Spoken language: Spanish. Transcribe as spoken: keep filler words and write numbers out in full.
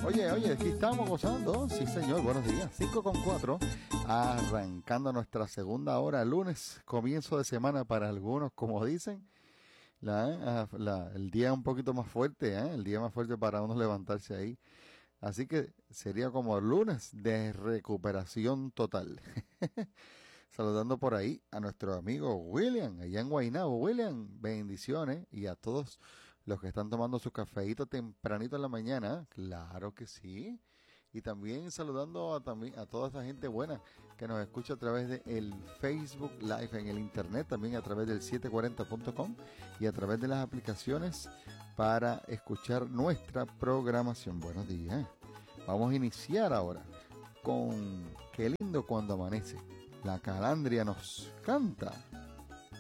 Oye, oye, aquí estamos gozando. Sí, señor, buenos días. cinco con cuatro, arrancando nuestra segunda hora, lunes, comienzo de semana para algunos, como dicen. La, la, el día un poquito más fuerte, ¿eh? El día más fuerte para uno levantarse ahí. Así que sería como el lunes de recuperación total. Saludando por ahí a nuestro amigo William, allá en Guaynabo. William, bendiciones. Y a todos los que están tomando su cafeíto tempranito en la mañana. Claro que sí. Y también saludando a, también, a toda esa gente buena que nos escucha a través del Facebook Live en el Internet, también a través del setecientos cuarenta punto com y a través de las aplicaciones para escuchar nuestra programación. Buenos días. Vamos a iniciar ahora con Qué lindo cuando amanece. La Calandria nos canta.